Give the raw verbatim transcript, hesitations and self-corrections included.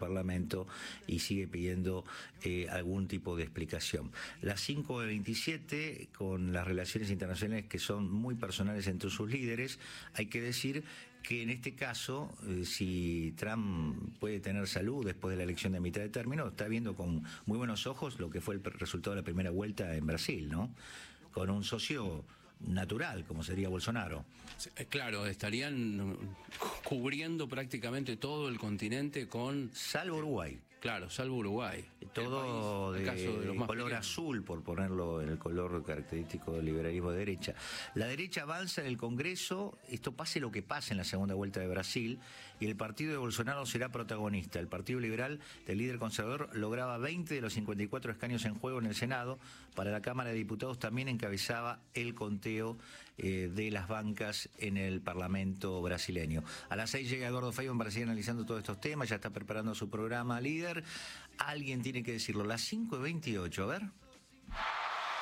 Parlamento y sigue pidiendo eh, algún tipo de explicación. Las cinco de veintisiete, con las relaciones internacionales que son muy personales entre sus líderes, hay que decir que en este caso, eh, si Trump puede tener salud después de la elección de mitad de término, está viendo con muy buenos ojos lo que fue el resultado de la primera vuelta en Brasil, ¿no? Con un socio natural, como sería Bolsonaro. Claro, estarían cubriendo prácticamente todo el continente con... Salvo Uruguay. Claro, salvo Uruguay. Todo país, de, de, de color pequeños. Azul, por ponerlo en el color característico del liberalismo de derecha. La derecha avanza en el Congreso, esto pase lo que pase en la segunda vuelta de Brasil, y el partido de Bolsonaro será protagonista. El Partido Liberal del líder conservador lograba veinte de los cincuenta y cuatro escaños en juego en el Senado. Para la Cámara de Diputados también encabezaba el conteo eh, de las bancas en el Parlamento brasileño. A las seis llega Eduardo Feynman para seguir analizando todos estos temas, ya está preparando su programa Líder. Alguien tiene que decirlo, las cinco y veintiocho, a ver.